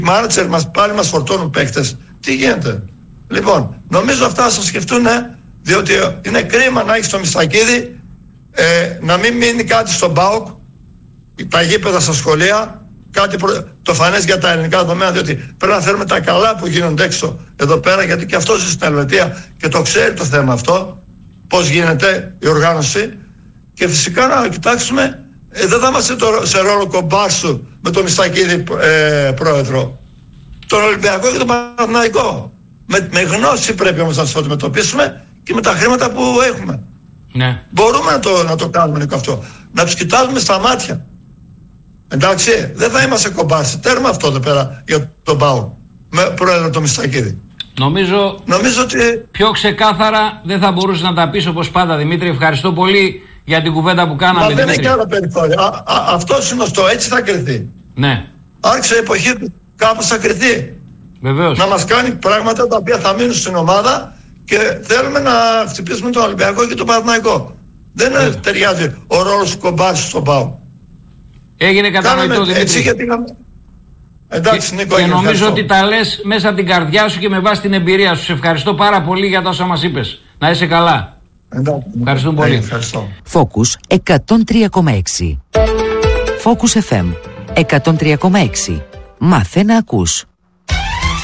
μάνατζερ πάλι μας φορτώνουν παίκτες. Τι γίνεται? Λοιπόν, νομίζω αυτά θα σας σκεφτούν, διότι είναι κρίμα να έχεις το Μιστακίδη, να μην μείνει κάτι στον ΠΑΟΚ, τα γήπεδα στα σχολεία, κάτι το φανές για τα ελληνικά δεδομένα, διότι πρέπει να θέλουμε τα καλά που γίνονται έξω εδώ πέρα, γιατί και αυτό ζει στην Ελβετία και το ξέρει το θέμα αυτό, πώς γίνεται η οργάνωση. Και φυσικά να κοιτάξουμε, δεν θα είμαστε σε ρόλο κομπάρσου με τον Μιστακίδη πρόεδρο, τον Ολυμπιακό και τον Παναθηναϊκό. Με γνώση πρέπει όμως να τους αντιμετωπίσουμε και με τα χρήματα που έχουμε. Ναι. Μπορούμε να το κάνουμε και αυτό. Να τους κοιτάζουμε στα μάτια. Εντάξει, δεν θα είμαστε κομπάρσι. Τέρμα αυτό εδώ πέρα για τον ΠΑΟΚ με πρόεδρο τον Μιστακίδη. Νομίζω ότι πιο ξεκάθαρα δεν θα μπορούσε να τα πεις, όπως πάντα, Δημήτρη. Ευχαριστώ πολύ για την κουβέντα που κάναμε. Μα δεν είναι και άλλο περιθώριο. Αυτό είναι στο έτσι θα κρυθεί. Ναι. Άρχισε η εποχή του, κάπως θα κρυθεί. Βεβαίως. Να μας κάνει πράγματα τα οποία θα μείνουν στην ομάδα και θέλουμε να χτυπήσουμε τον Ολυμπιακό και τον Παναθηναϊκό. Δεν ταιριάζει ο ρόλος του κομπάρσου στον ΠΑΟΚ. Έγινε κατανοητό, Δημήτρη. Έτσι γιατί εντάξει, Νίκο, και νομίζω ότι τα λες μέσα από την καρδιά σου και με βάση την εμπειρία σου. Σε ευχαριστώ πάρα πολύ για τα όσα μας είπες. Να είσαι καλά. Εντάξει, ευχαριστούμε πολύ. Ευχαριστώ. Focus 103,6. Focus FM 103,6. Μάθε να ακούς.